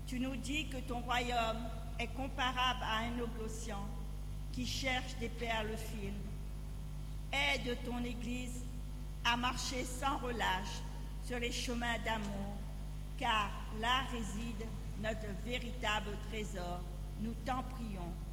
Tu nous dis que ton royaume est comparable à un négociant qui cherche des perles fines. Aide ton Église à marcher sans relâche sur les chemins d'amour, car là réside notre véritable trésor. Nous t'en prions.